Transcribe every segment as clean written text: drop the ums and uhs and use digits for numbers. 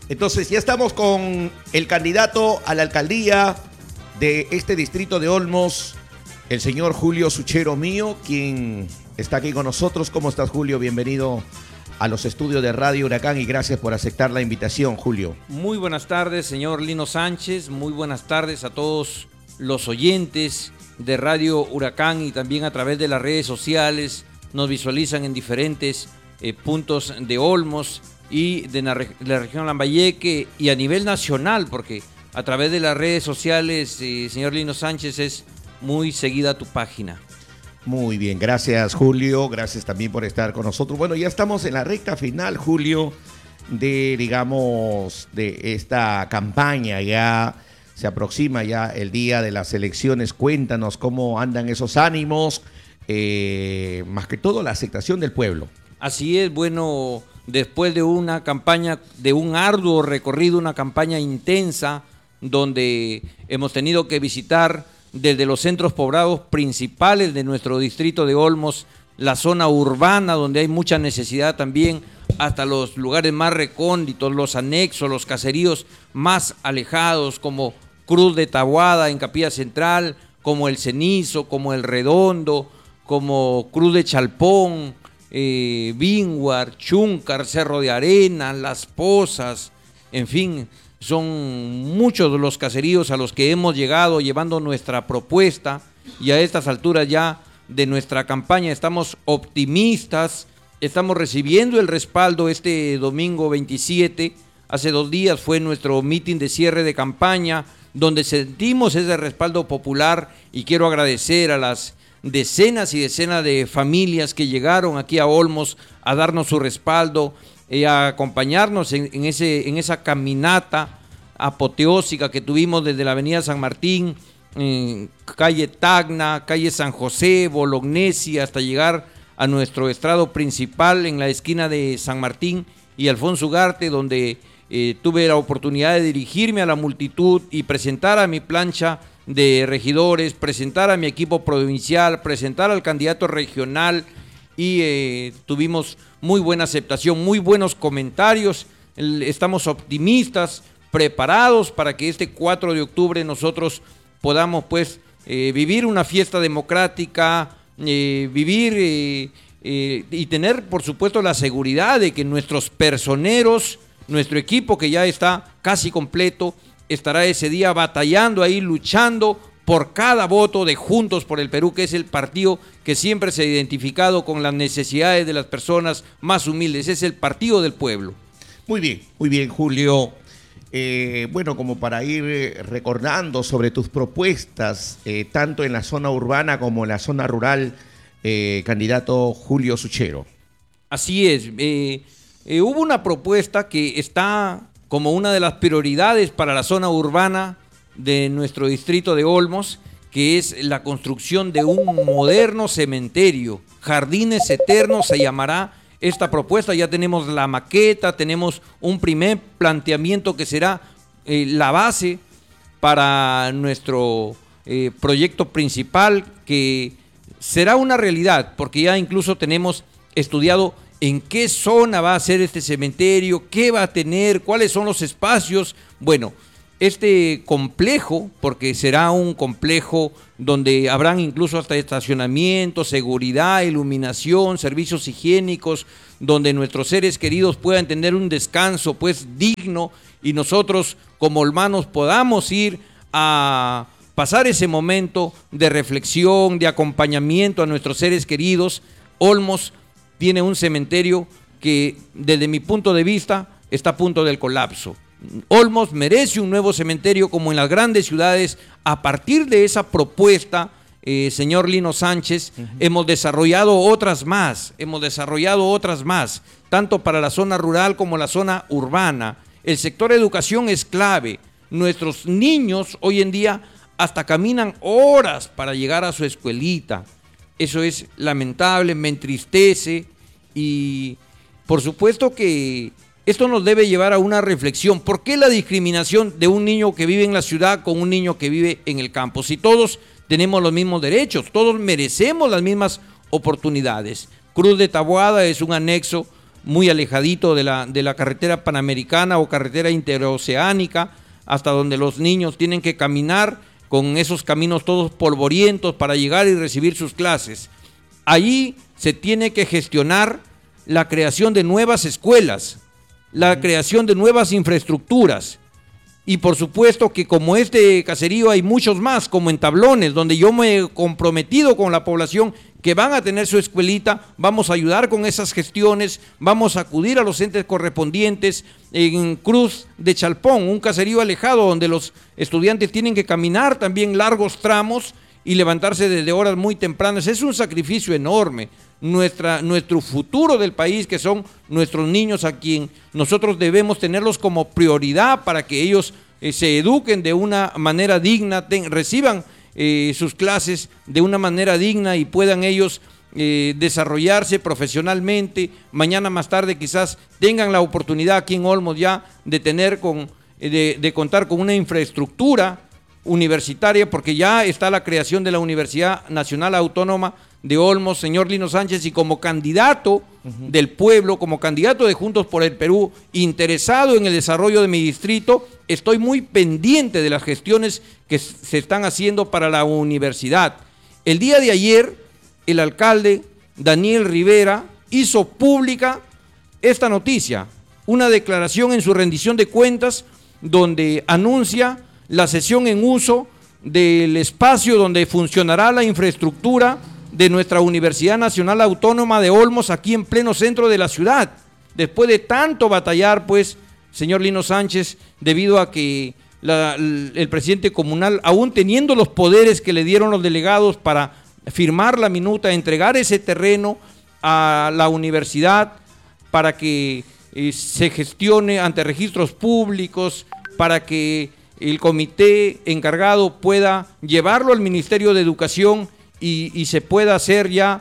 Entonces ya estamos con el candidato a la alcaldía de este distrito de Olmos, el señor Julio Suchero Mío, quien está aquí con nosotros. ¿Cómo estás, Julio? Bienvenido a los estudios de Radio Huracán y gracias por aceptar la invitación, Julio. Muy buenas tardes, señor Lino Sánchez. Muy buenas tardes a todos los oyentes de Radio Huracán y también a través de las redes sociales. Nos visualizan en diferentes puntos de Olmos y de la región Lambayeque y a nivel nacional, porque a través de las redes sociales, señor Lino Sánchez, es muy seguida tu página. Muy bien, gracias, Julio, gracias también por estar con nosotros. Bueno, ya estamos en la recta final, Julio, de esta campaña. Ya se aproxima ya el día de las elecciones. Cuéntanos cómo andan esos ánimos, más que todo la aceptación del pueblo. Así es, bueno, después de una campaña, de un arduo recorrido, una campaña intensa, donde hemos tenido que visitar desde los centros poblados principales de nuestro distrito de Olmos, la zona urbana donde hay mucha necesidad también, hasta los lugares más recónditos, los anexos, los caseríos más alejados, como Cruz de Taboada en Capilla Central, como El Cenizo, como El Redondo, como Cruz de Chalpón, Binguar, Chúncar, Cerro de Arena, Las Pozas, en fin, son muchos los caseríos a los que hemos llegado llevando nuestra propuesta y a estas alturas ya de nuestra campaña estamos optimistas, estamos recibiendo el respaldo este domingo 27, hace 2 días fue nuestro meeting de cierre de campaña donde sentimos ese respaldo popular y quiero agradecer a las decenas y decenas de familias que llegaron aquí a Olmos a darnos su respaldo, a acompañarnos en esa caminata apoteósica que tuvimos desde la avenida San Martín, calle Tacna, calle San José, Bolognesia, hasta llegar a nuestro estrado principal en la esquina de San Martín y Alfonso Ugarte, donde tuve la oportunidad de dirigirme a la multitud y presentar a mi plancha de regidores, presentar a mi equipo provincial, presentar al candidato regional y tuvimos muy buena aceptación, muy buenos comentarios. Estamos optimistas, preparados para que este 4 de octubre nosotros podamos pues vivir una fiesta democrática, vivir y tener por supuesto la seguridad de que nuestros personeros, nuestro equipo que ya está casi completo, estará ese día batallando ahí, luchando por cada voto de Juntos por el Perú, que es el partido que siempre se ha identificado con las necesidades de las personas más humildes, es el partido del pueblo. Muy bien, Julio. Bueno, como para ir recordando sobre tus propuestas, tanto en la zona urbana como en la zona rural, candidato Julio Suchero. Así es, hubo una propuesta que está como una de las prioridades para la zona urbana de nuestro distrito de Olmos, que es la construcción de un moderno cementerio. Jardines Eternos se llamará esta propuesta. Ya tenemos la maqueta, tenemos un primer planteamiento que será la base para nuestro proyecto principal, que será una realidad, porque ya incluso tenemos estudiado en qué zona va a ser este cementerio, qué va a tener, cuáles son los espacios. Bueno, este complejo, porque será un complejo donde habrán incluso hasta estacionamiento, seguridad, iluminación, servicios higiénicos, donde nuestros seres queridos puedan tener un descanso pues digno y nosotros como olmanos podamos ir a pasar ese momento de reflexión, de acompañamiento a nuestros seres queridos. Olmos tiene un cementerio que desde mi punto de vista está a punto del colapso. Olmos merece un nuevo cementerio como en las grandes ciudades. A partir de esa propuesta, señor Lino Sánchez, hemos desarrollado otras más, tanto para la zona rural como la zona urbana. El sector educación es clave. Nuestros niños hoy en día hasta caminan horas para llegar a su escuelita. Eso es lamentable, me entristece y por supuesto que esto nos debe llevar a una reflexión. ¿Por qué la discriminación de un niño que vive en la ciudad con un niño que vive en el campo? Si todos tenemos los mismos derechos, todos merecemos las mismas oportunidades. Cruz de Taboada es un anexo muy alejadito de la carretera panamericana o carretera interoceánica, hasta donde los niños tienen que caminar con esos caminos todos polvorientos para llegar y recibir sus clases. Allí se tiene que gestionar la creación de nuevas escuelas, la creación de nuevas infraestructuras. Y por supuesto que como este caserío hay muchos más, como en Tablones, donde yo me he comprometido con la población que van a tener su escuelita, vamos a ayudar con esas gestiones, vamos a acudir a los entes correspondientes. En Cruz de Chalpón, un caserío alejado donde los estudiantes tienen que caminar también largos tramos y levantarse desde horas muy tempranas. Es un sacrificio enorme. Nuestro futuro del país, que son nuestros niños, a quien nosotros debemos tenerlos como prioridad para que ellos se eduquen de una manera digna, reciban sus clases de una manera digna y puedan ellos desarrollarse profesionalmente. Mañana más tarde quizás tengan la oportunidad aquí en Olmos ya de contar con una infraestructura universitaria, porque ya está la creación de la Universidad Nacional Autónoma de Olmos, señor Lino Sánchez, y como candidato del pueblo, como candidato de Juntos por el Perú, interesado en el desarrollo de mi distrito, estoy muy pendiente de las gestiones que se están haciendo para la universidad. El día de ayer, el alcalde Daniel Rivera hizo pública esta noticia, una declaración en su rendición de cuentas donde anuncia la cesión en uso del espacio donde funcionará la infraestructura de nuestra Universidad Nacional Autónoma de Olmos, aquí en pleno centro de la ciudad. Después de tanto batallar, pues, señor Lino Sánchez, debido a que el presidente comunal, aún teniendo los poderes que le dieron los delegados para firmar la minuta, entregar ese terreno a la universidad para que se gestione ante registros públicos, para que el comité encargado pueda llevarlo al Ministerio de Educación y se pueda hacer ya,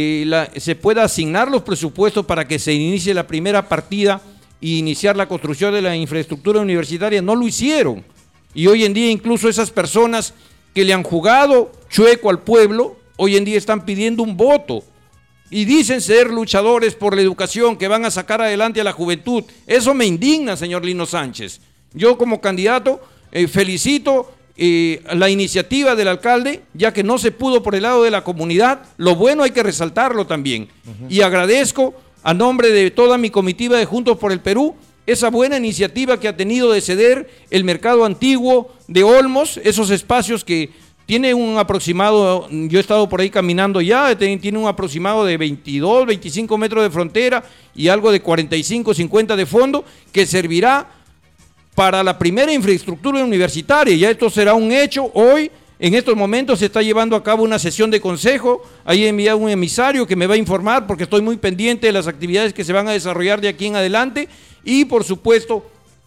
se pueda asignar los presupuestos para que se inicie la primera partida y iniciar la construcción de la infraestructura universitaria. No lo hicieron. Y hoy en día incluso esas personas que le han jugado chueco al pueblo, hoy en día están pidiendo un voto y dicen ser luchadores por la educación, que van a sacar adelante a la juventud. Eso me indigna, señor Lino Sánchez. Yo como candidato felicito la iniciativa del alcalde, ya que no se pudo por el lado de la comunidad. Lo bueno hay que resaltarlo también. Y agradezco a nombre de toda mi comitiva de Juntos por el Perú esa buena iniciativa que ha tenido de ceder el mercado antiguo de Olmos, esos espacios que tiene un aproximado, yo he estado por ahí caminando ya, tiene un aproximado de 22, 25 metros de frontera y algo de 45, 50 de fondo, que servirá para la primera infraestructura universitaria. Ya esto será un hecho. Hoy, en estos momentos, se está llevando a cabo una sesión de consejo. Ahí he enviado un emisario que me va a informar, porque estoy muy pendiente de las actividades que se van a desarrollar de aquí en adelante. Y, por supuesto,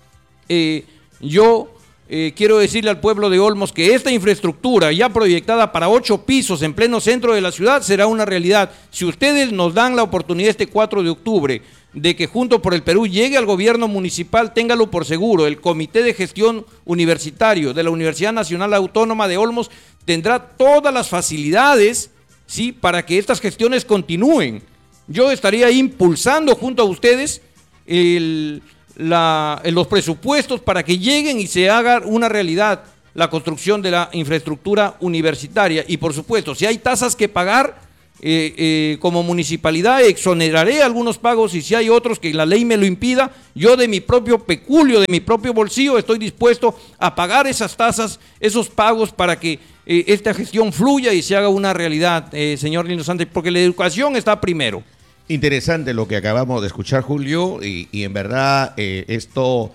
yo quiero decirle al pueblo de Olmos que esta infraestructura, ya proyectada para 8 pisos en pleno centro de la ciudad, será una realidad. Si ustedes nos dan la oportunidad este 4 de octubre de que Juntos por el Perú llegue al gobierno municipal, téngalo por seguro, el Comité de Gestión Universitario de la Universidad Nacional Autónoma de Olmos tendrá todas las facilidades, ¿sí?, para que estas gestiones continúen. Yo estaría impulsando junto a ustedes los presupuestos para que lleguen y se haga una realidad la construcción de la infraestructura universitaria. Y por supuesto, si hay tasas que pagar, como municipalidad exoneraré algunos pagos, y si hay otros que la ley me lo impida, yo de mi propio peculio, de mi propio bolsillo, estoy dispuesto a pagar esas tasas, esos pagos, para que esta gestión fluya y se haga una realidad, señor Lino Sánchez, porque la educación está primero. Interesante lo que acabamos de escuchar, Julio, y en verdad esto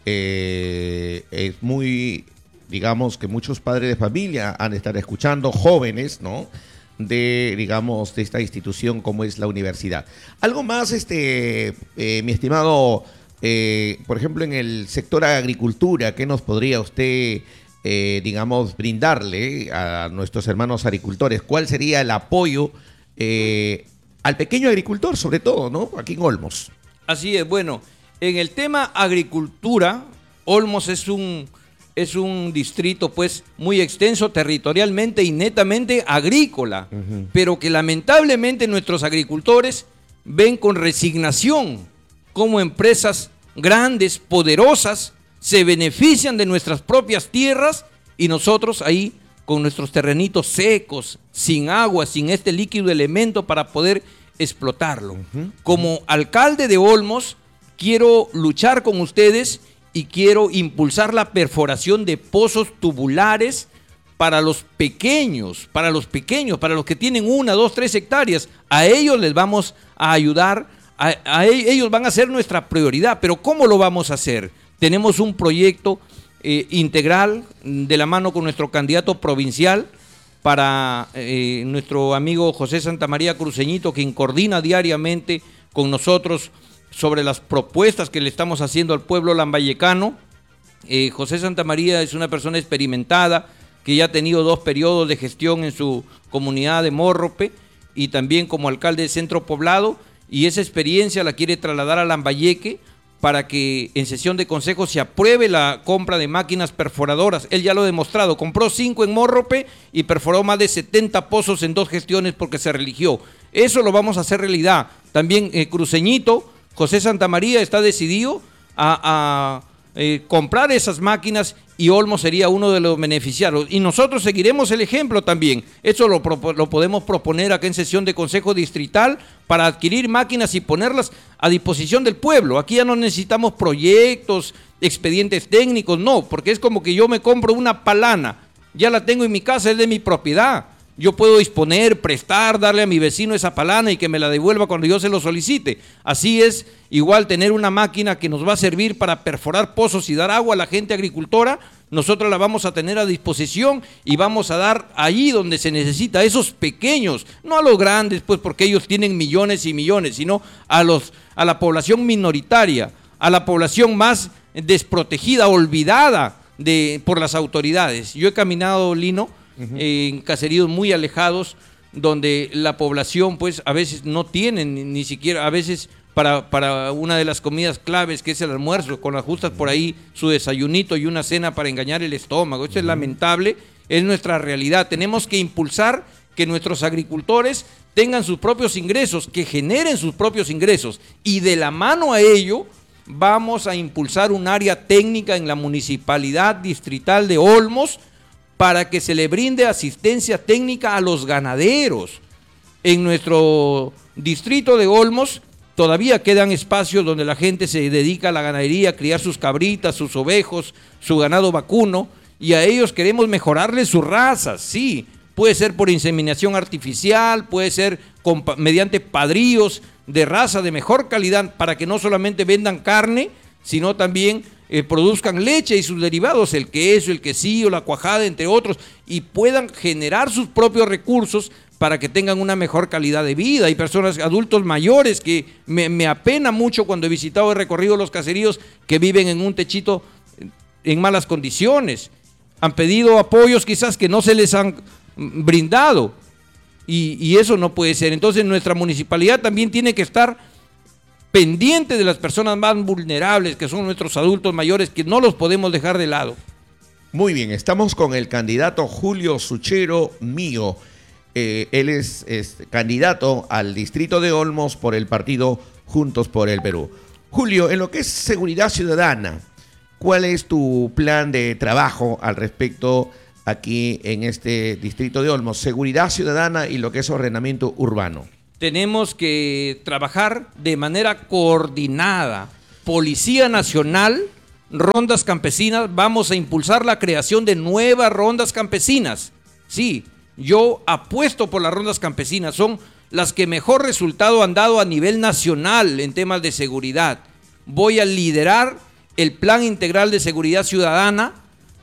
es muy, digamos que muchos padres de familia han de estar escuchando, jóvenes, ¿no?, de, digamos, de esta institución como es la universidad. Algo más, mi estimado, por ejemplo, en el sector agricultura, ¿qué nos podría usted, digamos, brindarle a nuestros hermanos agricultores? ¿Cuál sería el apoyo al pequeño agricultor, sobre todo, ¿no?, aquí en Olmos? Así es. Bueno, en el tema agricultura, Olmos es un distrito pues muy extenso territorialmente y netamente agrícola, pero que lamentablemente nuestros agricultores ven con resignación cómo empresas grandes, poderosas, se benefician de nuestras propias tierras y nosotros ahí con nuestros terrenitos secos, sin agua, sin este líquido elemento para poder explotarlo. Como alcalde de Olmos, quiero luchar con ustedes y quiero impulsar la perforación de pozos tubulares para los pequeños, para los que tienen 1, 2, 3 hectáreas. A ellos les vamos a ayudar, ellos van a ser nuestra prioridad. Pero ¿cómo lo vamos a hacer? Tenemos un proyecto integral de la mano con nuestro candidato provincial para nuestro amigo José Santamaría Cruceñito, quien coordina diariamente con nosotros sobre las propuestas que le estamos haciendo al pueblo lambayecano. José Santamaría es una persona experimentada que ya ha tenido 2 periodos de gestión en su comunidad de Mórrope y también como alcalde de Centro Poblado, y esa experiencia la quiere trasladar a Lambayeque para que en sesión de consejo se apruebe la compra de máquinas perforadoras. Él ya lo ha demostrado, compró 5 en Mórrope y perforó más de 70 pozos en 2 gestiones porque se religió. Eso lo vamos a hacer realidad. También Cruceñito, José Santamaría está decidido a comprar esas máquinas y Olmos sería uno de los beneficiarios. Y nosotros seguiremos el ejemplo también. Eso lo podemos proponer acá en sesión de Consejo Distrital para adquirir máquinas y ponerlas a disposición del pueblo. Aquí ya no necesitamos proyectos, expedientes técnicos, no, porque es como que yo me compro una palana, ya la tengo en mi casa, es de mi propiedad. Yo puedo disponer, prestar, darle a mi vecino esa palana y que me la devuelva cuando yo se lo solicite. Así es, igual tener una máquina que nos va a servir para perforar pozos y dar agua a la gente agricultora, nosotros la vamos a tener a disposición y vamos a dar ahí donde se necesita, a esos pequeños, no a los grandes, pues porque ellos tienen millones y millones, sino a la población minoritaria, a la población más desprotegida, olvidada por las autoridades. Yo he caminado, Lino, en caseríos muy alejados donde la población pues a veces no tiene ni siquiera, a veces para una de las comidas claves que es el almuerzo, con las justas por ahí su desayunito y una cena para engañar el estómago. Esto es lamentable, es nuestra realidad. Tenemos que impulsar que nuestros agricultores tengan sus propios ingresos, que generen sus propios ingresos, y de la mano a ello vamos a impulsar un área técnica en la Municipalidad Distrital de Olmos para que se le brinde asistencia técnica a los ganaderos. En nuestro distrito de Olmos todavía quedan espacios donde la gente se dedica a la ganadería, a criar sus cabritas, sus ovejos, su ganado vacuno, y a ellos queremos mejorarles sus razas, sí. Puede ser por inseminación artificial, puede ser mediante padríos de raza de mejor calidad para que no solamente vendan carne, sino también produzcan leche y sus derivados, el queso, el quesillo, la cuajada, entre otros, y puedan generar sus propios recursos para que tengan una mejor calidad de vida. Hay personas, adultos mayores, que me apena mucho cuando he visitado, he recorrido los caseríos, que viven en un techito en malas condiciones. Han pedido apoyos quizás que no se les han brindado, y eso no puede ser. Entonces nuestra municipalidad también tiene que estar pendiente de las personas más vulnerables, que son nuestros adultos mayores, que no los podemos dejar de lado. Muy bien, estamos con el candidato Julio Suchero Mío. Él es candidato al distrito de Olmos por el partido Juntos por el Perú. Julio, en lo que es seguridad ciudadana, ¿cuál es tu plan de trabajo al respecto aquí en este distrito de Olmos? Seguridad ciudadana y lo que es ordenamiento urbano. Tenemos que trabajar de manera coordinada. Policía Nacional, rondas campesinas, vamos a impulsar la creación de nuevas rondas campesinas. Sí, yo apuesto por las rondas campesinas, son las que mejor resultado han dado a nivel nacional en temas de seguridad. Voy a liderar el Plan Integral de Seguridad Ciudadana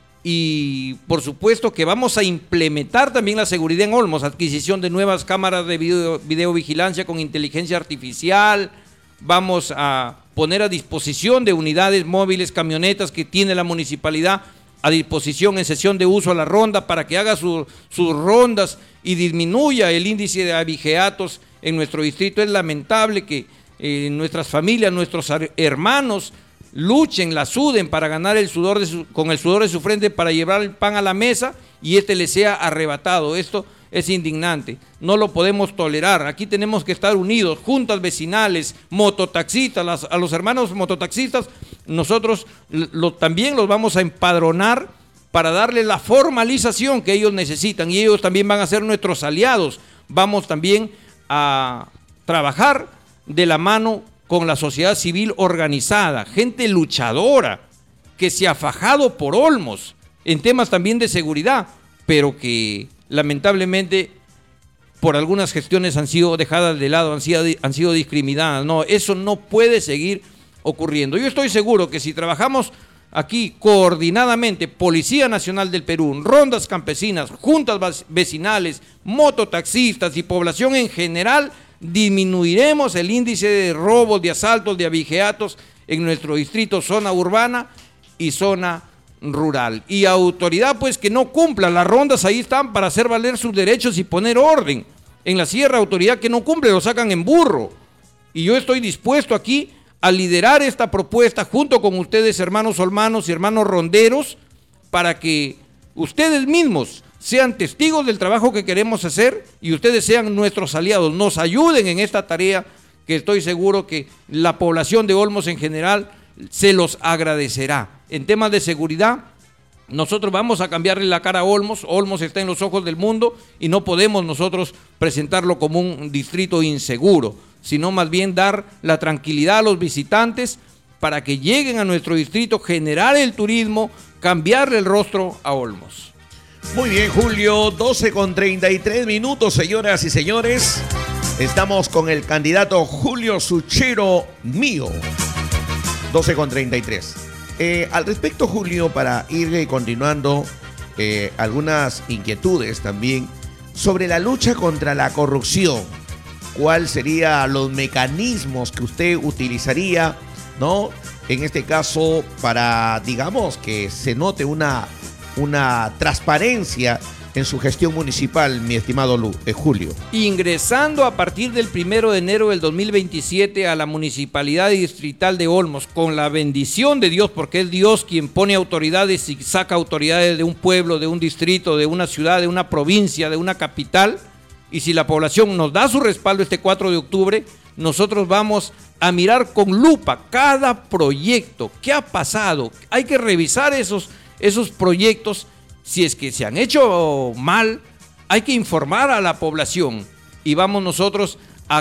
y por supuesto que vamos a implementar también la seguridad en Olmos, adquisición de nuevas cámaras de videovigilancia con inteligencia artificial. Vamos a poner a disposición de unidades móviles, camionetas que tiene la municipalidad a disposición en sesión de uso a la ronda para que haga sus rondas y disminuya el índice de abigeatos en nuestro distrito. Es lamentable que nuestras familias, nuestros hermanos luchen, la suden para ganar con el sudor de su frente para llevar el pan a la mesa y les sea arrebatado. Esto es indignante. No lo podemos tolerar. Aquí tenemos que estar unidos, juntas vecinales, mototaxistas, a los hermanos mototaxistas, nosotros también los vamos a empadronar para darle la formalización que ellos necesitan, y ellos también van a ser nuestros aliados. Vamos también a trabajar de la mano con la sociedad civil organizada, gente luchadora, que se ha fajado por Olmos en temas también de seguridad, pero que lamentablemente por algunas gestiones han sido dejadas de lado, han sido discriminadas. No, eso no puede seguir ocurriendo. Yo estoy seguro que si trabajamos aquí coordinadamente, Policía Nacional del Perú, rondas campesinas, juntas vecinales, mototaxistas y población en general, disminuiremos el índice de robos, de asaltos, de abigeatos en nuestro distrito, zona urbana y zona rural. Y autoridad pues que no cumpla, las rondas ahí están para hacer valer sus derechos y poner orden. En la sierra, autoridad que no cumple lo sacan en burro. Y yo estoy dispuesto aquí a liderar esta propuesta junto con ustedes, hermanos olmanos y hermanos ronderos, para que ustedes mismos sean testigos del trabajo que queremos hacer y ustedes sean nuestros aliados, nos ayuden en esta tarea que estoy seguro que la población de Olmos en general se los agradecerá. En temas de seguridad, nosotros vamos a cambiarle la cara a Olmos. Olmos está en los ojos del mundo y no podemos nosotros presentarlo como un distrito inseguro, sino más bien dar la tranquilidad a los visitantes para que lleguen a nuestro distrito, generar el turismo, cambiarle el rostro a Olmos. Muy bien, Julio, 12:33, señoras y señores. Estamos con el candidato Julio Suchero Mío. 12:33. Al respecto, Julio, para ir continuando, algunas inquietudes también sobre la lucha contra la corrupción. ¿Cuáles serían los mecanismos que usted utilizaría, ¿no? En este caso, para, digamos, que se note una transparencia en su gestión municipal, mi estimado Julio. Ingresando a partir del 1 de enero del 2027 a la Municipalidad Distrital de Olmos, con la bendición de Dios, porque es Dios quien pone autoridades y saca autoridades de un pueblo, de un distrito, de una ciudad, de una provincia, de una capital, y si la población nos da su respaldo este 4 de octubre, nosotros vamos a mirar con lupa cada proyecto. ¿Qué ha pasado? Hay que revisar esos proyectos. Si es que se han hecho mal, hay que informar a la población y vamos nosotros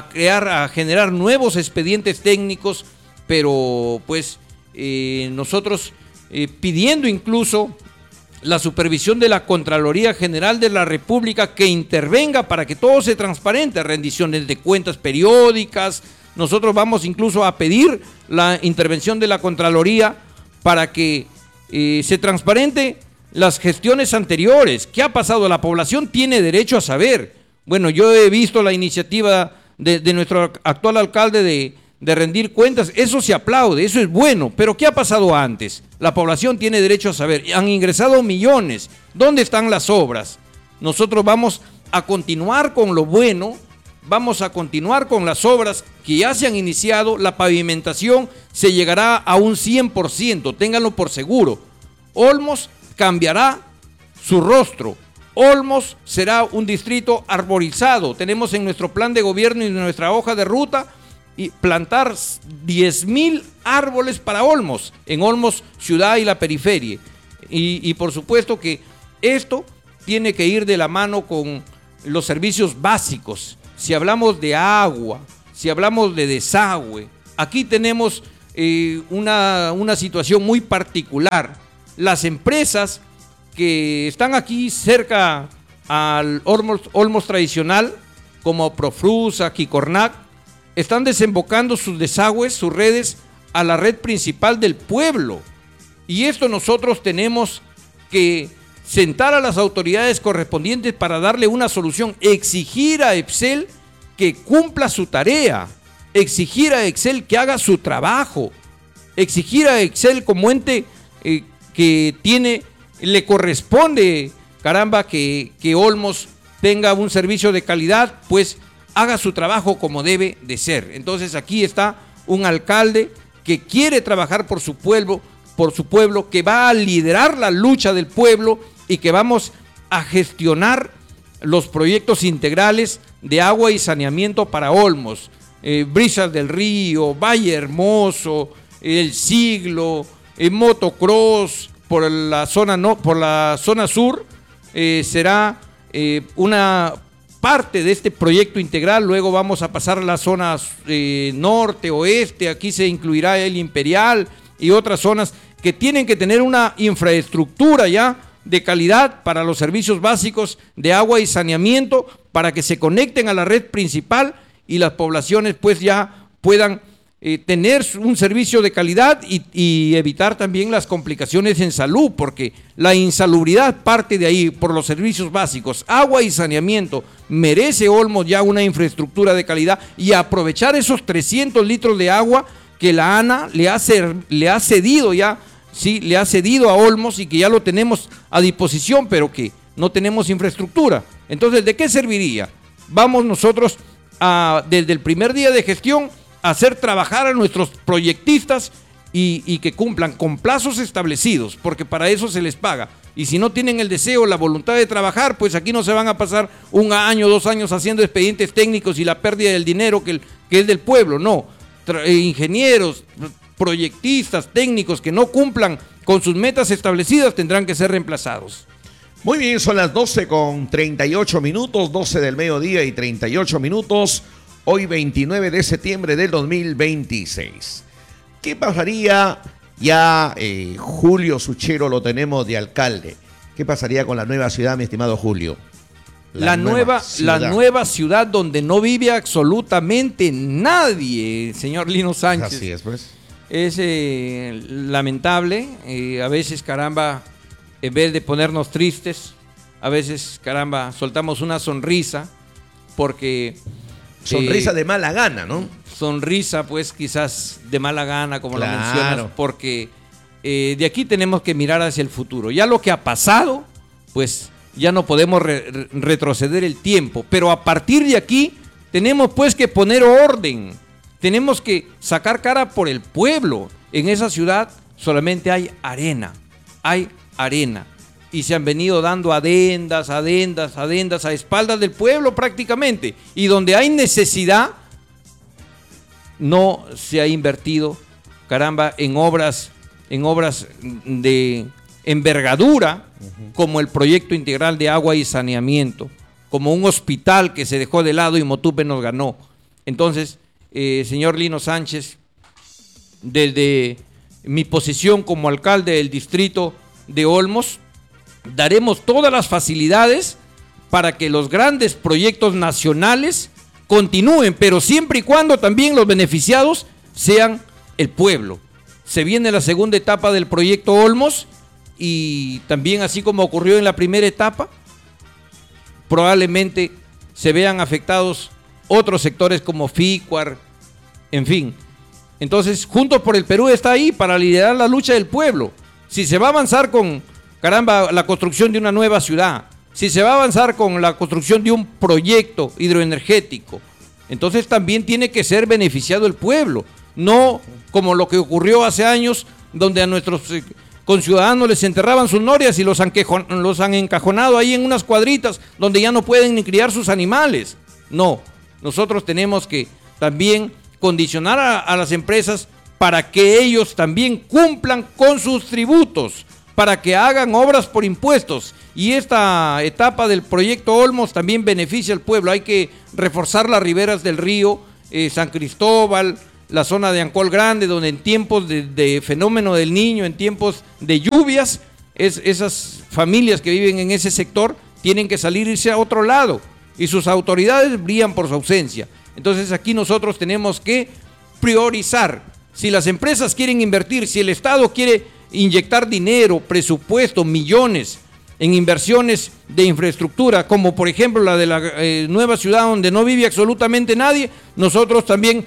a generar nuevos expedientes técnicos, pero pues nosotros pidiendo incluso la supervisión de la Contraloría General de la República que intervenga para que todo se transparente, rendiciones de cuentas periódicas. Nosotros vamos incluso a pedir la intervención de la Contraloría para que se transparente las gestiones anteriores. ¿Qué ha pasado? La población tiene derecho a saber. Bueno, yo he visto la iniciativa de nuestro actual alcalde de rendir cuentas. Eso se aplaude, eso es bueno. Pero ¿qué ha pasado antes? La población tiene derecho a saber. Han ingresado millones. ¿Dónde están las obras? Nosotros vamos a continuar con lo bueno. Vamos a continuar con las obras que ya se han iniciado. La pavimentación se llegará a un 100%, ténganlo por seguro. Olmos cambiará su rostro. Olmos será un distrito arborizado. Tenemos en nuestro plan de gobierno y en nuestra hoja de ruta y plantar 10,000 árboles para Olmos, en Olmos ciudad y la periferia. Y por supuesto que esto tiene que ir de la mano con los servicios básicos. Si hablamos de agua, si hablamos de desagüe, aquí tenemos una situación muy particular. Las empresas que están aquí cerca al Olmos tradicional, como Profrusa, Quicornac, están desembocando sus desagües, sus redes, a la red principal del pueblo. Y esto nosotros tenemos que sentar a las autoridades correspondientes para darle una solución, exigir a EPSEL que cumpla su tarea, exigir a EPSEL que haga su trabajo, exigir a EPSEL como ente que le corresponde, caramba, que Olmos tenga un servicio de calidad, pues haga su trabajo como debe de ser. Entonces aquí está un alcalde que quiere trabajar por su pueblo, que va a liderar la lucha del pueblo y que vamos a gestionar los proyectos integrales de agua y saneamiento para Olmos, Brisas del Río, Valle Hermoso, El Siglo, motocross por la zona por la zona sur, será una parte de este proyecto integral. Luego vamos a pasar a las zonas norte, oeste, aquí se incluirá el Imperial y otras zonas que tienen que tener una infraestructura ya de calidad para los servicios básicos de agua y saneamiento, para que se conecten a la red principal y las poblaciones pues ya puedan tener un servicio de calidad y evitar también las complicaciones en salud, porque la insalubridad parte de ahí por los servicios básicos, agua y saneamiento. Merece Olmos ya una infraestructura de calidad y aprovechar esos 300 litros de agua que la ANA le ha cedido ya. Sí, le ha cedido a Olmos y que ya lo tenemos a disposición, pero que no tenemos infraestructura. Entonces, ¿de qué serviría? Vamos nosotros desde el primer día de gestión a hacer trabajar a nuestros proyectistas y que cumplan con plazos establecidos, porque para eso se les paga. Y si no tienen el deseo, la voluntad de trabajar, pues aquí no se van a pasar 1 año, 2 años haciendo expedientes técnicos y la pérdida del dinero que es del pueblo. No, ingenieros, proyectistas, técnicos que no cumplan con sus metas establecidas tendrán que ser reemplazados. Muy bien, son las 12:38, 12 del mediodía y 38 minutos, hoy 29 de septiembre del 2026. ¿Qué pasaría ya Julio Suchero lo tenemos de alcalde? ¿Qué pasaría con la nueva ciudad, mi estimado Julio? La nueva ciudad donde no vive absolutamente nadie, señor Lino Sánchez. Así es, pues. Es lamentable, a veces, caramba, en vez de ponernos tristes, a veces, caramba, soltamos una sonrisa, porque... Sonrisa de mala gana, ¿no? Sonrisa, pues, quizás de mala gana, como lo mencionas, porque de aquí tenemos que mirar hacia el futuro. Ya lo que ha pasado, pues, ya no podemos retroceder el tiempo, pero a partir de aquí tenemos, pues, que poner orden. Tenemos que sacar cara por el pueblo. En esa ciudad solamente hay arena. Y se han venido dando adendas a espaldas del pueblo prácticamente. Y donde hay necesidad, no se ha invertido, caramba, en obras de envergadura, como el proyecto integral de agua y saneamiento, como un hospital que se dejó de lado y Motupe nos ganó. Entonces, señor Lino Sánchez, desde mi posición como alcalde del distrito de Olmos, daremos todas las facilidades para que los grandes proyectos nacionales continúen, pero siempre y cuando también los beneficiados sean el pueblo. Se viene la segunda etapa del proyecto Olmos y también, así como ocurrió en la primera etapa, probablemente se vean afectados otros sectores como FICUAR, en fin. Entonces, Juntos por el Perú está ahí para liderar la lucha del pueblo. Si se va a avanzar con, caramba, la construcción de una nueva ciudad, si se va a avanzar con la construcción de un proyecto hidroenergético, entonces también tiene que ser beneficiado el pueblo, no como lo que ocurrió hace años, donde a nuestros conciudadanos les enterraban sus norias y los han encajonado ahí en unas cuadritas donde ya no pueden ni criar sus animales. No, nosotros tenemos que también condicionar a las empresas para que ellos también cumplan con sus tributos, para que hagan obras por impuestos. Y esta etapa del proyecto Olmos también beneficia al pueblo. Hay que reforzar las riberas del río, San Cristóbal, la zona de Ancol Grande, donde en tiempos de fenómeno del Niño, en tiempos de lluvias, esas familias que viven en ese sector tienen que irse a otro lado, y sus autoridades brillan por su ausencia. Entonces aquí nosotros tenemos que priorizar. Si las empresas quieren invertir, si el Estado quiere inyectar dinero, presupuesto, millones en inversiones de infraestructura, como por ejemplo la de la nueva ciudad donde no vive absolutamente nadie, nosotros también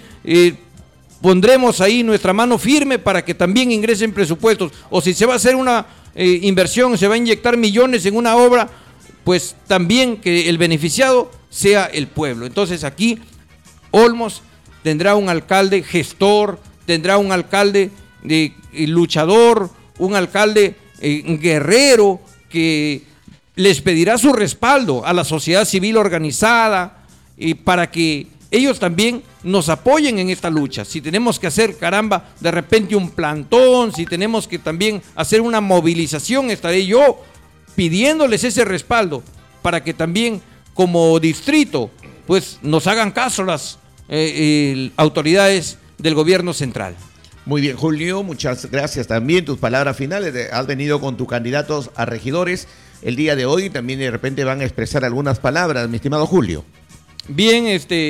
pondremos ahí nuestra mano firme para que también ingresen presupuestos. O si se va a hacer una inversión, se va a inyectar millones en una obra, pues también que el beneficiado sea el pueblo. Entonces aquí Olmos tendrá un alcalde gestor, tendrá un alcalde luchador, un alcalde guerrero, que les pedirá su respaldo a la sociedad civil organizada y para que ellos también nos apoyen en esta lucha. Si tenemos que hacer, caramba, de repente un plantón, si tenemos que también hacer una movilización, estaré yo pidiéndoles ese respaldo para que también como distrito pues nos hagan caso las autoridades del gobierno central. Muy bien, Julio, muchas gracias también. Tus palabras finales, has venido con tus candidatos a regidores el día de hoy, también de repente van a expresar algunas palabras, mi estimado Julio. Bien,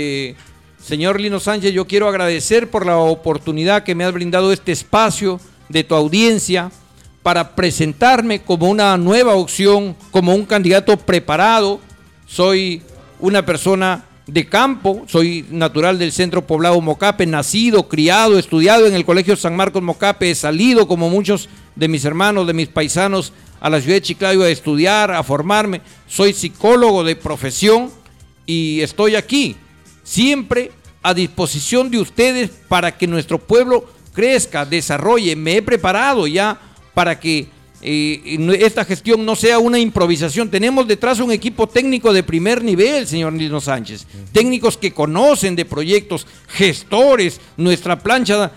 señor Lino Sánchez, yo quiero agradecer por la oportunidad que me has brindado este espacio de tu audiencia para presentarme como una nueva opción, como un candidato preparado. Soy una persona de campo, soy natural del centro poblado Mocape, nacido, criado, estudiado en el Colegio San Marcos Mocape, he salido como muchos de mis hermanos, de mis paisanos, a la ciudad de Chiclayo a estudiar, a formarme. Soy psicólogo de profesión y estoy aquí, siempre a disposición de ustedes para que nuestro pueblo crezca, desarrolle. Me he preparado ya para que esta gestión no sea una improvisación. Tenemos detrás un equipo técnico de primer nivel, señor Lino Sánchez, técnicos que conocen de proyectos, gestores, nuestra plancha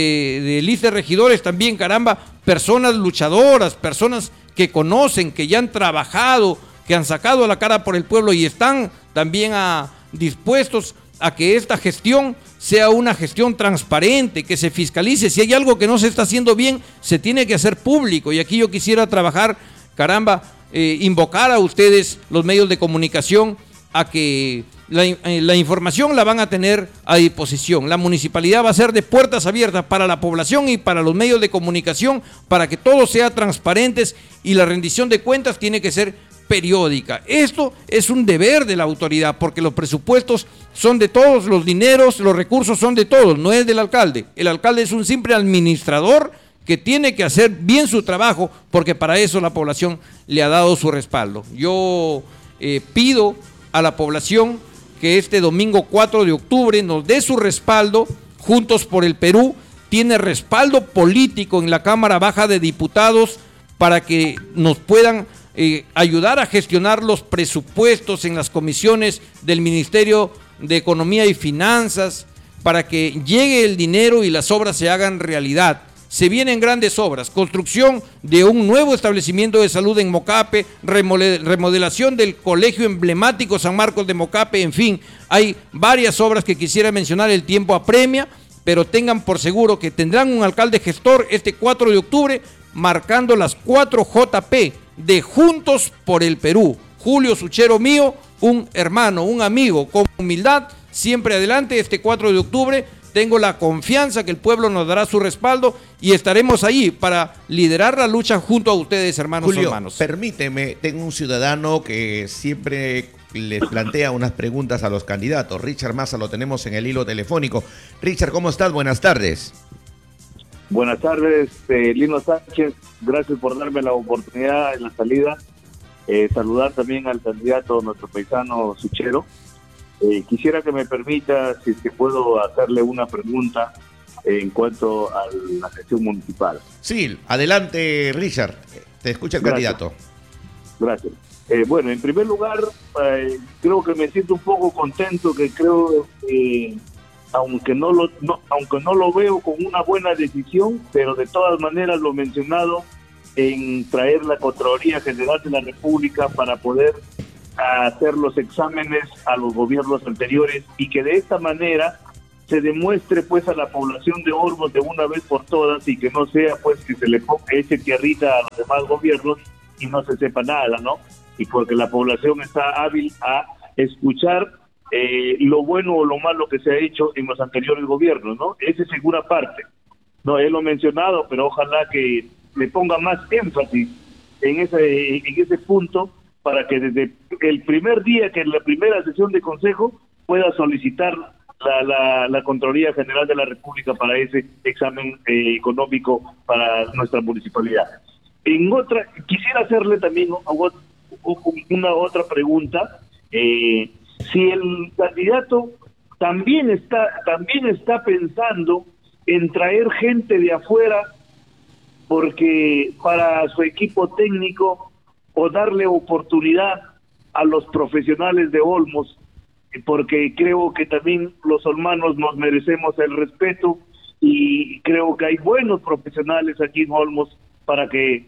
de lista de regidores también, caramba, personas luchadoras, personas que conocen, que ya han trabajado, que han sacado la cara por el pueblo y están también dispuestos a que esta gestión sea una gestión transparente, que se fiscalice. Si hay algo que no se está haciendo bien, se tiene que hacer público. Y aquí yo quisiera trabajar, caramba, invocar a ustedes, los medios de comunicación, a que la información la van a tener a disposición. La municipalidad va a ser de puertas abiertas para la población y para los medios de comunicación, para que todo sea transparentes y la rendición de cuentas tiene que ser periódica. Esto es un deber de la autoridad porque los presupuestos son de todos, los dineros, los recursos son de todos, no es del alcalde. El alcalde es un simple administrador que tiene que hacer bien su trabajo porque para eso la población le ha dado su respaldo. Yo pido a la población que este domingo 4 de octubre nos dé su respaldo. Juntos por el Perú tiene respaldo político en la Cámara Baja de Diputados para que nos puedan ayudar a gestionar los presupuestos en las comisiones del Ministerio de Economía y Finanzas para que llegue el dinero y las obras se hagan realidad. Se vienen grandes obras, construcción de un nuevo establecimiento de salud en Mocape, remodelación del colegio emblemático San Marcos de Mocape, en fin, hay varias obras que quisiera mencionar, el tiempo apremia, pero tengan por seguro que tendrán un alcalde gestor este 4 de octubre marcando las 4 JP de Juntos por el Perú. Julio Suchero Mío, un hermano, un amigo, con humildad, siempre adelante. Este 4 de octubre tengo la confianza que el pueblo nos dará su respaldo y estaremos ahí para liderar la lucha junto a ustedes, hermanos. Julio, hermanos. Permíteme, tengo un ciudadano que siempre les plantea unas preguntas a los candidatos. Richard Massa lo tenemos en el hilo telefónico. Richard, ¿cómo estás? Buenas tardes. Buenas tardes, Lino Sánchez, gracias por darme la oportunidad en la salida. Saludar también al candidato, nuestro paisano Suchero. Quisiera que me permita, si es que puedo hacerle una pregunta en cuanto a la gestión municipal. Sí, adelante Richard, te escucha el candidato. Gracias. Bueno, en primer lugar, creo que me siento un poco contento, que creo aunque no lo veo con una buena decisión, pero de todas maneras lo mencionado en traer la Contraloría General de la República para poder hacer los exámenes a los gobiernos anteriores y que de esta manera se demuestre pues a la población de Olmos de una vez por todas y que no sea pues que se le ponga ese tierrita a los demás gobiernos y no se sepa nada, ¿no? Y porque la población está hábil a escuchar lo bueno o lo malo que se ha hecho en los anteriores gobiernos, ¿no? Esa es segura parte. No, él lo ha mencionado, pero ojalá que le ponga más énfasis en ese punto para que desde el primer día, que en la primera sesión de consejo, pueda solicitar la Contraloría General de la República para ese examen económico para nuestra municipalidad. Quisiera hacerle también una otra pregunta. Si el candidato también está pensando en traer gente de afuera, porque para su equipo técnico o darle oportunidad a los profesionales de Olmos, porque creo que también los olmanos nos merecemos el respeto y creo que hay buenos profesionales aquí en Olmos para que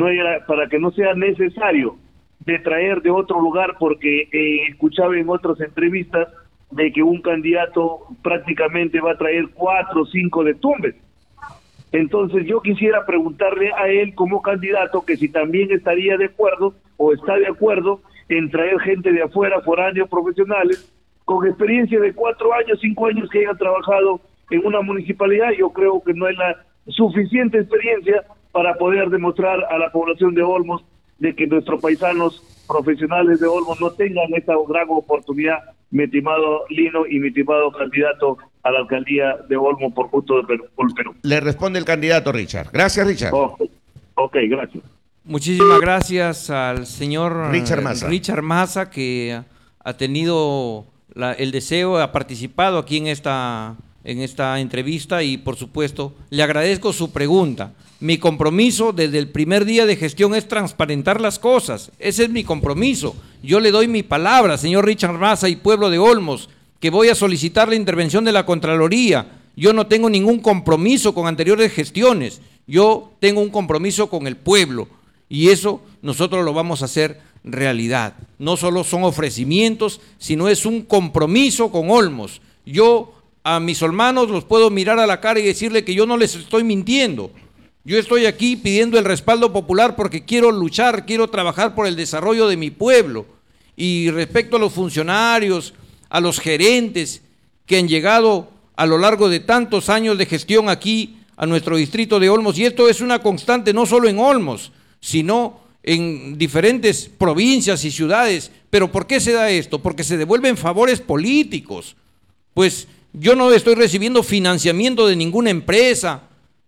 no sea necesario de traer de otro lugar, porque escuchaba en otras entrevistas de que un candidato prácticamente va a traer 4 o 5 de Tumbes. Entonces yo quisiera preguntarle a él como candidato que si también estaría de acuerdo o está de acuerdo en traer gente de afuera, foráneos profesionales, con experiencia de 4 años, 5 años que hayan trabajado en una municipalidad. Yo creo que no hay la suficiente experiencia para poder demostrar a la población de Olmos de que nuestros paisanos profesionales de Olmos no tengan esta gran oportunidad, mi estimado Lino y mi estimado candidato a la alcaldía de Olmos por Juntos por Perú. Le responde el candidato Richard. Gracias, Richard. Ok, gracias. Muchísimas gracias al señor Richard Massa, que ha tenido el deseo, ha participado aquí en esta entrevista y por supuesto le agradezco su pregunta. Mi compromiso desde el primer día de gestión es transparentar las cosas. Ese es mi compromiso. Yo le doy mi palabra, señor Richard Massa y pueblo de Olmos, que voy a solicitar la intervención de la Contraloría. Yo no tengo ningún compromiso con anteriores gestiones. Yo tengo un compromiso con el pueblo y eso nosotros lo vamos a hacer realidad. No solo son ofrecimientos, sino es un compromiso con Olmos. Yo a mis hermanos los puedo mirar a la cara y decirle que yo no les estoy mintiendo. Yo estoy aquí pidiendo el respaldo popular porque quiero luchar, quiero trabajar por el desarrollo de mi pueblo. Y respecto a los funcionarios, a los gerentes que han llegado a lo largo de tantos años de gestión aquí a nuestro distrito de Olmos, y esto es una constante no solo en Olmos, sino en diferentes provincias y ciudades. ¿Pero por qué se da esto? Porque se devuelven favores políticos. Pues yo no estoy recibiendo financiamiento de ninguna empresa,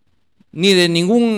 ni de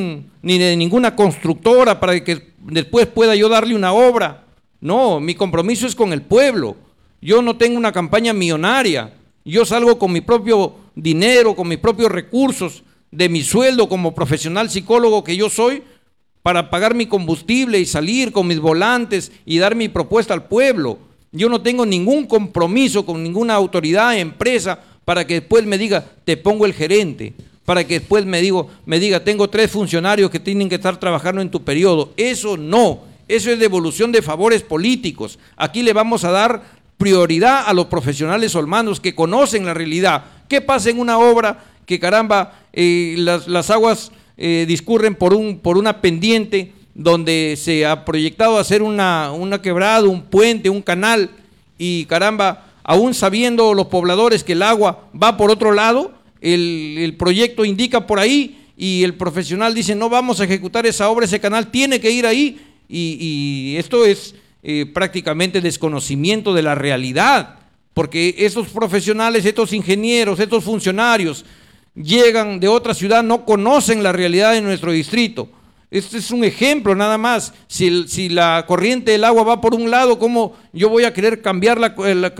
ninguna constructora para que después pueda yo darle una obra. No, mi compromiso es con el pueblo. Yo no tengo una campaña millonaria. Yo salgo con mi propio dinero, con mis propios recursos, de mi sueldo como profesional psicólogo que yo soy, para pagar mi combustible y salir con mis volantes y dar mi propuesta al pueblo. Yo no tengo ningún compromiso con ninguna autoridad, empresa, para que después me diga, te pongo el gerente, para que después me diga, tengo 3 funcionarios que tienen que estar trabajando en tu periodo. Eso no, eso es devolución de favores políticos. Aquí le vamos a dar prioridad a los profesionales olmanos que conocen la realidad. ¿Qué pasa en una obra que caramba, las aguas discurren por una pendiente donde se ha proyectado hacer una quebrada, un puente, un canal, y caramba, aún sabiendo los pobladores que el agua va por otro lado, el proyecto indica por ahí y el profesional dice no vamos a ejecutar esa obra, ese canal tiene que ir ahí, y esto es prácticamente desconocimiento de la realidad, porque esos profesionales, estos ingenieros, estos funcionarios llegan de otra ciudad, no conocen la realidad de nuestro distrito. Este es un ejemplo nada más. Si la corriente del agua va por un lado, ¿cómo yo voy a querer cambiar la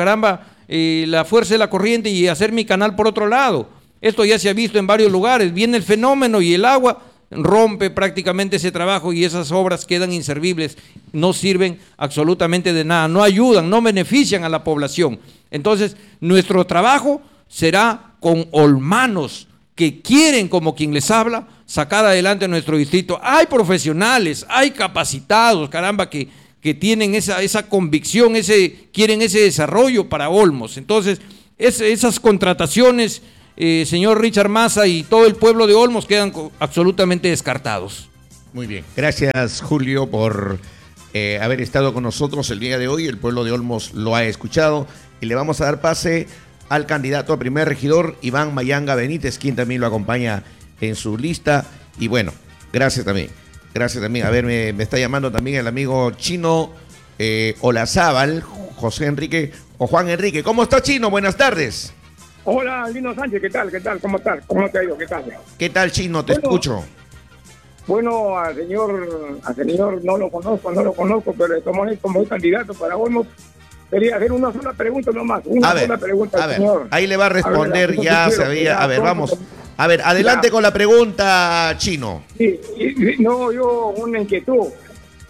fuerza de la corriente y hacer mi canal por otro lado? Esto ya se ha visto en varios lugares. Viene el fenómeno y el agua rompe prácticamente ese trabajo y esas obras quedan inservibles, no sirven absolutamente de nada, no ayudan, no benefician a la población. Entonces, nuestro trabajo será con olmanos que quieren, como quien les habla, sacar adelante nuestro distrito. Hay profesionales, hay capacitados, caramba, que tienen esa convicción, quieren ese desarrollo para Olmos. Entonces, esas contrataciones, señor Richard Massa y todo el pueblo de Olmos, quedan absolutamente descartados. Muy bien. Gracias, Julio, por haber estado con nosotros el día de hoy. El pueblo de Olmos lo ha escuchado y le vamos a dar pase al candidato a primer regidor, Iván Mayanga Benítez, quien también lo acompaña en su lista. Y bueno, gracias también. Gracias también. A ver, me está llamando también el amigo Chino Olazábal, José Enrique o Juan Enrique. ¿Cómo está, Chino? Buenas tardes. Hola, Lino Sánchez, ¿qué tal? ¿Cómo estás? ¿Cómo te ha ido? ¿Qué tal? ¿Qué tal, Chino? Te escucho. Bueno, al señor no lo conozco, pero como candidato para Olmos, quería hacer una sola pregunta nomás. Sola pregunta al señor. Ahí le va a responder, a ver, vamos. A ver, adelante con la pregunta, Chino. Sí, yo una inquietud.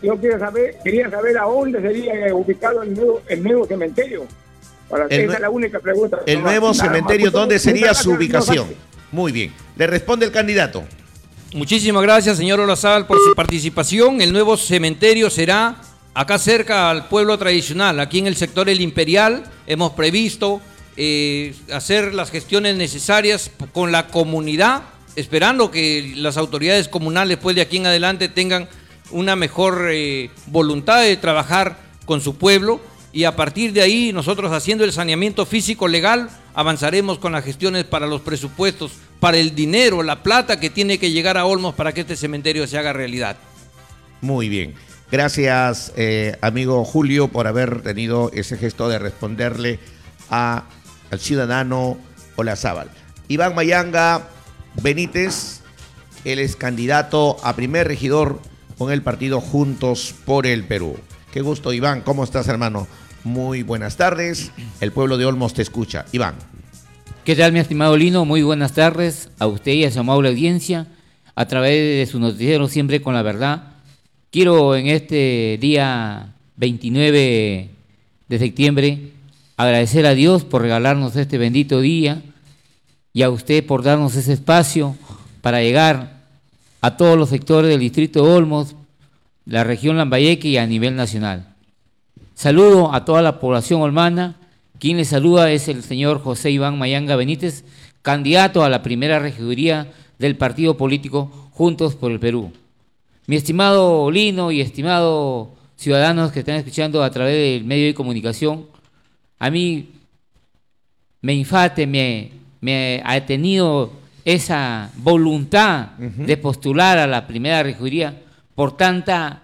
yo quería saber a dónde sería ubicado el nuevo cementerio. Esa es la única pregunta. El nuevo cementerio, ¿dónde sería su ubicación? Muy bien. Le responde el candidato. Muchísimas gracias, señor Olazábal, por su participación. El nuevo cementerio será acá cerca al pueblo tradicional, aquí en el sector El Imperial. Hemos previsto hacer las gestiones necesarias con la comunidad, esperando que las autoridades comunales pues de aquí en adelante tengan una mejor voluntad de trabajar con su pueblo, y a partir de ahí nosotros, haciendo el saneamiento físico legal, avanzaremos con las gestiones para los presupuestos, para el dinero, la plata que tiene que llegar a Olmos para que este cementerio se haga realidad. Muy bien. Gracias, amigo Julio, por haber tenido ese gesto de responderle al ciudadano Olazábal. Iván Mayanga Benítez, él es candidato a primer regidor con el partido Juntos por el Perú. Qué gusto, Iván. ¿Cómo estás, hermano? Muy buenas tardes. El pueblo de Olmos te escucha. Iván. ¿Qué tal, mi estimado Lino? Muy buenas tardes a usted y a su amable audiencia a través de su noticiero Siempre con la Verdad. Quiero en este día 29 de septiembre agradecer a Dios por regalarnos este bendito día y a usted por darnos ese espacio para llegar a todos los sectores del distrito de Olmos, la región Lambayeque y a nivel nacional. Saludo a toda la población olmana. Quien les saluda es el señor José Iván Mayanga Benítez, candidato a la primera regiduría del partido político Juntos por el Perú. Mi estimado Lino y estimado ciudadanos que están escuchando a través del medio de comunicación, a mí me ha tenido esa voluntad de postular a la primera regiduría por tanta,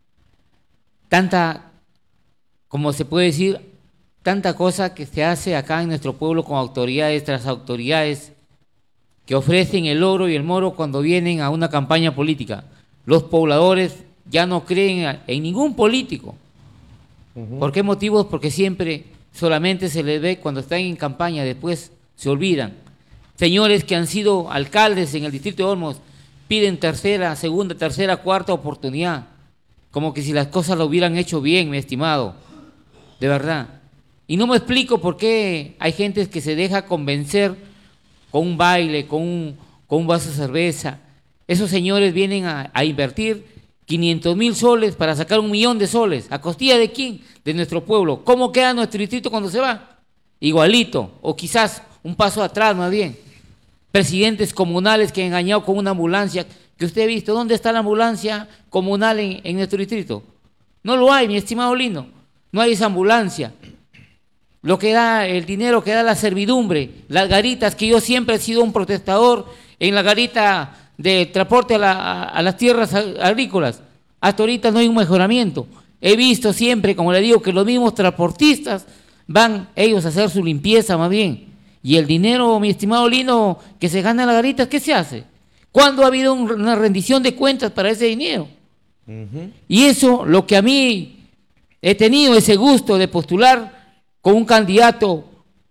como se puede decir, tanta cosa que se hace acá en nuestro pueblo con autoridades tras autoridades que ofrecen el oro y el moro cuando vienen a una campaña política. Los pobladores ya no creen en ningún político. ¿Por qué motivos? Porque siempre solamente se les ve cuando están en campaña, después se olvidan. Señores que han sido alcaldes en el distrito de Olmos piden tercera, segunda, tercera, cuarta oportunidad, como que si las cosas lo hubieran hecho bien, mi estimado, de verdad. Y no me explico por qué hay gente que se deja convencer con un baile, con un vaso de cerveza. Esos señores vienen a invertir 500,000 soles para sacar 1,000,000 de soles. ¿A costilla de quién? De nuestro pueblo. ¿Cómo queda nuestro distrito cuando se va? Igualito, o quizás un paso atrás más bien. Presidentes comunales que han engañado con una ambulancia que usted ha visto. ¿Dónde está la ambulancia comunal en nuestro distrito? No lo hay, mi estimado Lino. No hay esa ambulancia. Lo que da, el dinero que da la servidumbre, las garitas, que yo siempre he sido un protestador en la garita de transporte a las tierras agrícolas. Hasta ahorita no hay un mejoramiento. He visto siempre, como le digo, que los mismos transportistas van ellos a hacer su limpieza más bien. Y el dinero, mi estimado Lino, que se gana en las garitas, ¿qué se hace? ¿Cuándo ha habido una rendición de cuentas para ese dinero? Y eso, lo que a mí he tenido ese gusto de postular con un candidato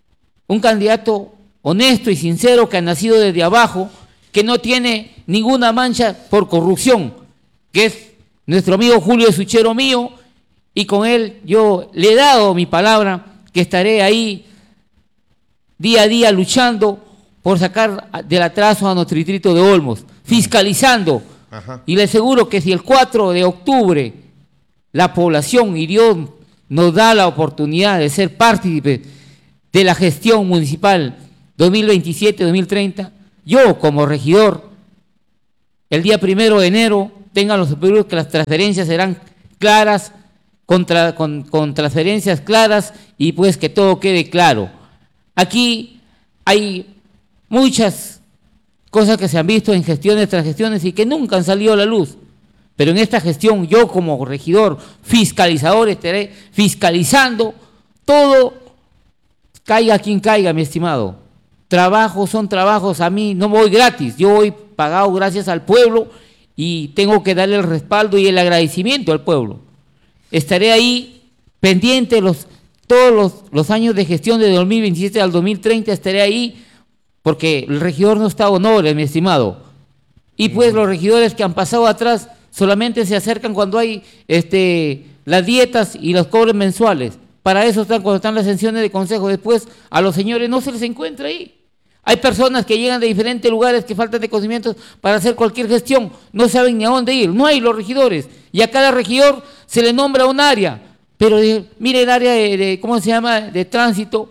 honesto y sincero que ha nacido desde abajo, que no tiene ninguna mancha por corrupción, que es nuestro amigo Julio Suchero Mío, y con él yo le he dado mi palabra que estaré ahí día a día luchando por sacar del atraso a nuestro distrito de Olmos, fiscalizando. Y le aseguro que si el 4 de octubre la población y Dios nos da la oportunidad de ser partícipe de la gestión municipal 2027-2030, yo como regidor, el día 1 de enero, tengan los seguros que las transferencias serán claras, con transferencias claras, y pues que todo quede claro. Aquí hay muchas cosas que se han visto en gestiones tras gestiones y que nunca han salido a la luz. Pero en esta gestión, yo como regidor fiscalizador estaré fiscalizando todo, caiga quien caiga, mi estimado. Trabajos son trabajos, a mí no voy gratis, yo voy pagado gracias al pueblo y tengo que darle el respaldo y el agradecimiento al pueblo. Estaré ahí pendiente todos los años de gestión de 2027 al 2030, estaré ahí porque el regidor no está a honores, mi estimado. Y pues los regidores que han pasado atrás solamente se acercan cuando hay las dietas y los cobres mensuales. Para eso están cuando están las sesiones de consejo. Después a los señores no se les encuentra ahí. Hay personas que llegan de diferentes lugares que faltan de conocimientos para hacer cualquier gestión, no saben ni a dónde ir, no hay los regidores, y a cada regidor se le nombra un área, pero mire el área de tránsito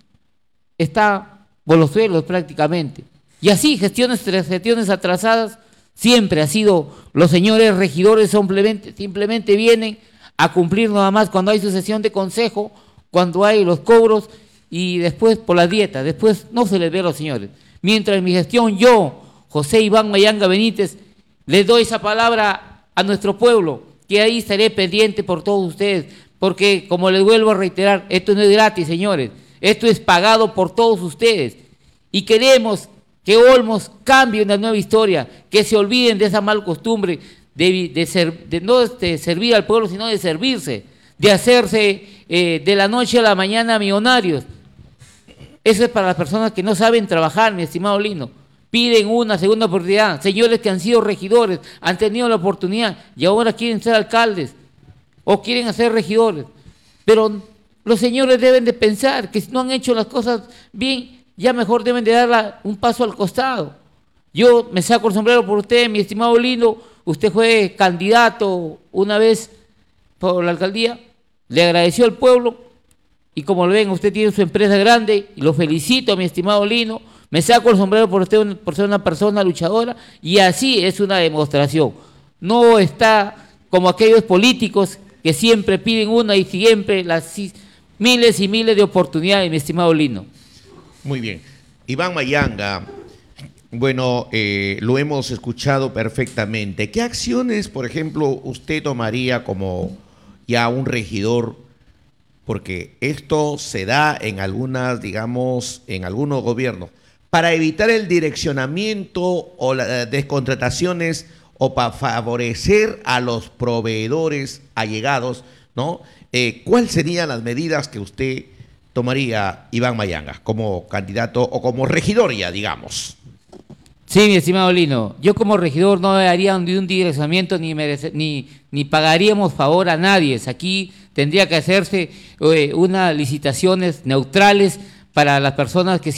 está por los suelos prácticamente, y así gestiones tras gestiones atrasadas, siempre ha sido, los señores regidores simplemente vienen a cumplir nada más cuando hay su sesión de consejo, cuando hay los cobros, y después por las dietas, después no se les ve a los señores. Mientras en mi gestión yo, José Iván Mayanga Benítez, les doy esa palabra a nuestro pueblo, que ahí estaré pendiente por todos ustedes, porque como les vuelvo a reiterar, esto no es gratis, señores, esto es pagado por todos ustedes, y queremos que Olmos cambie una nueva historia, que se olviden de esa mal costumbre de no servir al pueblo, sino de servirse, de hacerse de la noche a la mañana millonarios. Eso es para las personas que no saben trabajar, mi estimado Lino. Piden una segunda oportunidad. Señores que han sido regidores, han tenido la oportunidad y ahora quieren ser alcaldes o quieren ser regidores. Pero los señores deben de pensar que si no han hecho las cosas bien, ya mejor deben de dar un paso al costado. Yo me saco el sombrero por usted, mi estimado Lino. Usted fue candidato una vez por la alcaldía, le agradeció al pueblo. Y como lo ven, usted tiene su empresa grande y lo felicito, mi estimado Lino. Me saco el sombrero por usted por ser una persona luchadora y así es una demostración. No está como aquellos políticos que siempre piden una y siempre las miles y miles de oportunidades, mi estimado Lino. Muy bien. Iván Mayanga, bueno, lo hemos escuchado perfectamente. ¿Qué acciones, por ejemplo, usted tomaría como ya un regidor? Porque esto se da en algunas, digamos, en algunos gobiernos, para evitar el direccionamiento o las descontrataciones o para favorecer a los proveedores allegados, ¿no? ¿Cuáles serían las medidas que usted tomaría, Iván Mayanga, como candidato o como regidor ya, digamos? Sí, mi estimado Lino, yo como regidor no haría ni un direccionamiento ni pagaríamos favor a nadie. Aquí tendría que hacerse unas licitaciones neutrales para las personas que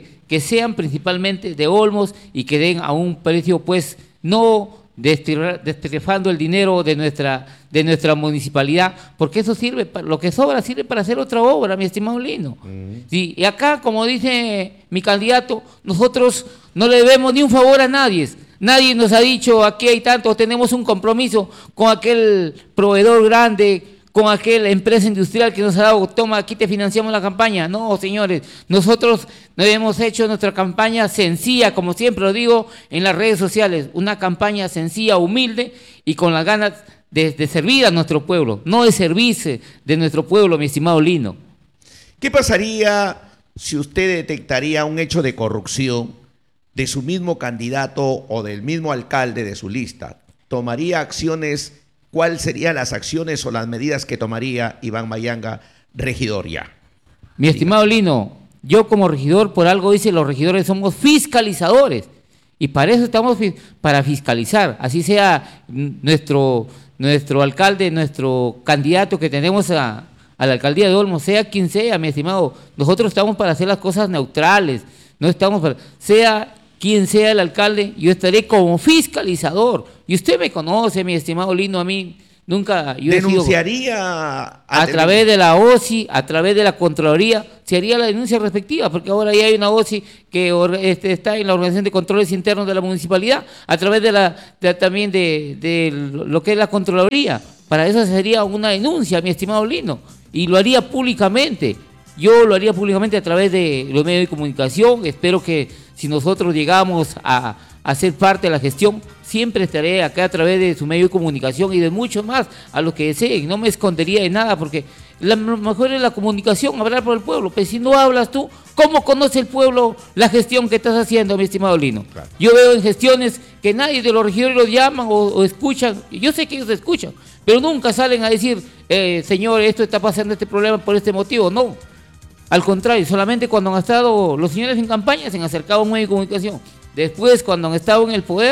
sean principalmente de Olmos y que den a un precio, pues, no despilfarrando el dinero de nuestra municipalidad, porque eso sirve, lo que sobra sirve para hacer otra obra, mi estimado Lino. Sí, y acá, como dice mi candidato, nosotros no le debemos ni un favor a nadie. Nadie nos ha dicho, aquí hay tanto, tenemos un compromiso con aquel proveedor grande, con aquella empresa industrial que nos ha dado, toma, aquí te financiamos la campaña. No, señores, nosotros hemos hecho nuestra campaña sencilla, como siempre lo digo en las redes sociales, una campaña sencilla, humilde y con las ganas de servir a nuestro pueblo, no de servirse de nuestro pueblo, mi estimado Lino. ¿Qué pasaría si usted detectaría un hecho de corrupción de su mismo candidato o del mismo alcalde de su lista? ¿Tomaría acciones? ¿Cuáles serían las acciones o las medidas que tomaría Iván Mayanga, regidor ya? Mi estimado Lino, yo como regidor, por algo dice, los regidores somos fiscalizadores. Y para eso estamos, para fiscalizar. Así sea nuestro alcalde, nuestro candidato que tenemos a la alcaldía de Olmos, sea quien sea, mi estimado. Nosotros estamos para hacer las cosas neutrales. No estamos para... Sea quien sea el alcalde, yo estaré como fiscalizador. Y usted me conoce, mi estimado Lino, a mí nunca... Yo ¿Denunciaría a través de la OSI, a través de la Contraloría, se haría la denuncia respectiva, porque ahora ya hay una OSI que está en la Organización de Controles Internos de la Municipalidad, a través también de lo que es la Contraloría. Para eso sería una denuncia, mi estimado Lino, y lo haría públicamente. Yo lo haría públicamente a través de los medios de comunicación. Espero que si nosotros llegamos a ser parte de la gestión, siempre estaré acá a través de su medio de comunicación y de mucho más a los que deseen. No me escondería de nada porque lo mejor es la comunicación, hablar por el pueblo. Pero si no hablas tú, ¿cómo conoce el pueblo la gestión que estás haciendo, mi estimado Lino? Claro. Yo veo en gestiones que nadie de los regidores los llaman o escuchan. Yo sé que ellos escuchan, pero nunca salen a decir, señor, esto está pasando este problema por este motivo. No. Al contrario, solamente cuando han estado los señores en campaña se han acercado a un medio de comunicación. Después, cuando han estado en el poder,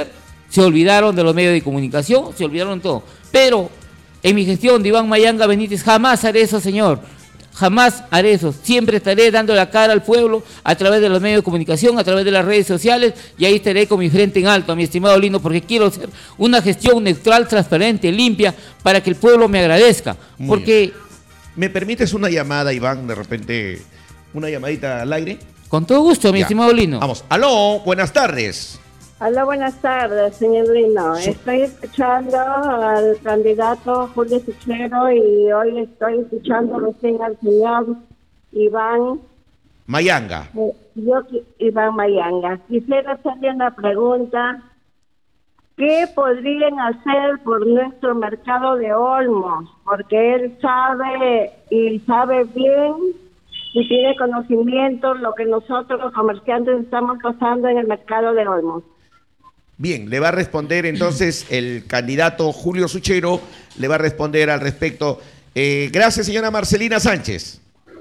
Se olvidaron de los medios de comunicación, se olvidaron de todo. Pero en mi gestión de Iván Mayanga Benítez jamás haré eso, señor. Jamás haré eso. Siempre estaré dando la cara al pueblo a través de los medios de comunicación, a través de las redes sociales, y ahí estaré con mi frente en alto, mi estimado Lino, porque quiero hacer una gestión neutral, transparente, limpia, para que el pueblo me agradezca. Porque... ¿Me permites una llamada, Iván, de repente, una llamadita al aire? Con todo gusto, mi estimado Lino. Vamos. Aló, buenas tardes. Hola, buenas tardes, señor Lino. Estoy escuchando al candidato Julio Suchero y hoy estoy escuchando recién al señor Iván Mayanga. Iván Mayanga. Quisiera hacerle una pregunta. ¿Qué podrían hacer por nuestro mercado de Olmos? Porque él sabe y sabe bien y tiene conocimiento lo que nosotros los comerciantes estamos pasando en el mercado de Olmos. Bien, le va a responder entonces el candidato Julio Suchero, le va a responder al respecto. Gracias, señora Marcelina Sánchez.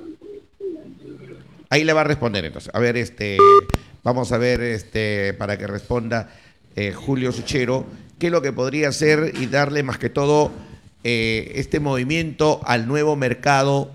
Ahí le va a responder entonces. A ver, vamos a ver, para que responda Julio Suchero, qué es lo que podría hacer y darle más que todo este movimiento al nuevo mercado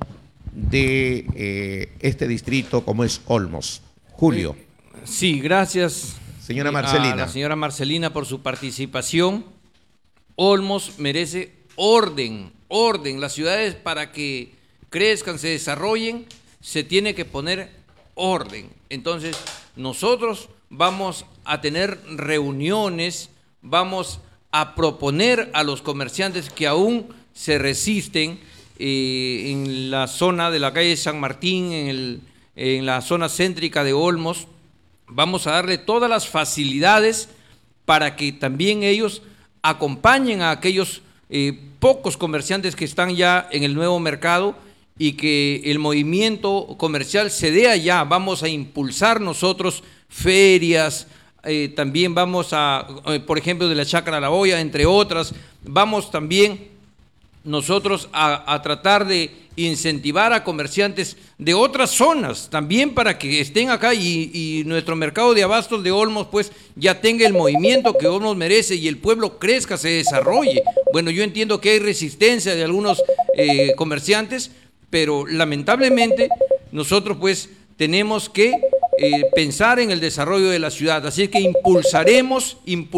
de este distrito como es Olmos. Julio. Sí, gracias. Señora Marcelina. A la señora Marcelina por su participación. Olmos merece orden. Las ciudades, para que crezcan, se desarrollen, se tiene que poner orden. Entonces, nosotros vamos a tener reuniones, vamos a proponer a los comerciantes que aún se resisten en la zona de la calle San Martín, en la zona céntrica de Olmos. Vamos a darle todas las facilidades para que también ellos acompañen a aquellos pocos comerciantes que están ya en el nuevo mercado y que el movimiento comercial se dé allá. Vamos a impulsar nosotros ferias, también vamos a, por ejemplo, de la Chácara La Hoya, entre otras, vamos también nosotros a tratar de incentivar a comerciantes de otras zonas también para que estén acá y nuestro mercado de abastos de Olmos pues ya tenga el movimiento que Olmos merece y el pueblo crezca, se desarrolle. Bueno, yo entiendo que hay resistencia de algunos comerciantes, pero lamentablemente nosotros pues tenemos que pensar en el desarrollo de la ciudad, así que impulsaremos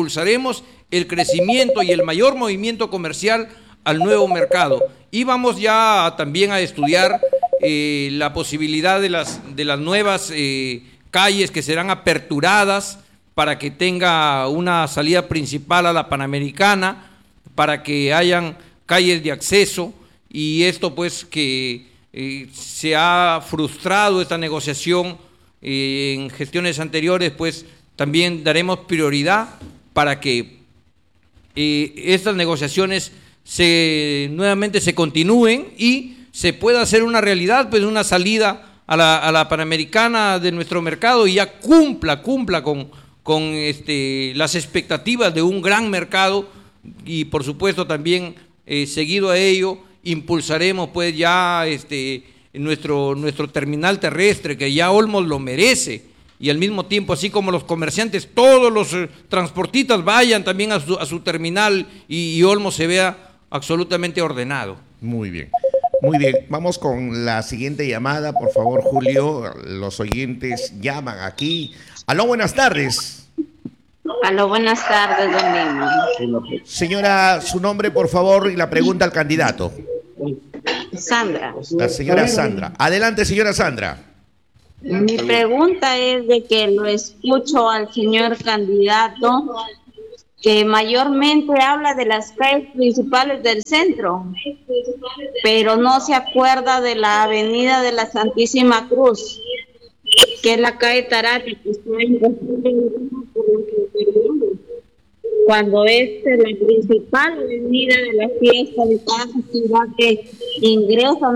el crecimiento y el mayor movimiento comercial al nuevo mercado. Y vamos ya también a estudiar la posibilidad de las nuevas calles que serán aperturadas para que tenga una salida principal a la Panamericana, para que hayan calles de acceso, y esto pues que se ha frustrado esta negociación en gestiones anteriores, pues también daremos prioridad para que estas negociaciones nuevamente se continúen y se pueda hacer una realidad, pues una salida a la Panamericana de nuestro mercado y ya cumpla con las expectativas de un gran mercado. Y por supuesto también seguido a ello impulsaremos pues ya nuestro terminal terrestre, que ya Olmos lo merece, y al mismo tiempo, así como los comerciantes, todos los transportistas vayan también a su terminal y Olmos se vea absolutamente ordenado. Muy bien. Muy bien, vamos con la siguiente llamada, por favor, Julio. Los oyentes llaman aquí. Aló, buenas tardes. Aló, buenas tardes, don Lino. Señora, su nombre, por favor, y la pregunta al candidato. Sandra. La señora Sandra. Adelante, señora Sandra. Mi pregunta es de que lo escucho al señor candidato, que mayormente habla de las calles principales del centro, pero no se acuerda de la avenida de la Santísima Cruz, que es la calle Tarate, que está cuando es la principal avenida de la fiesta de cada ciudad que ingresa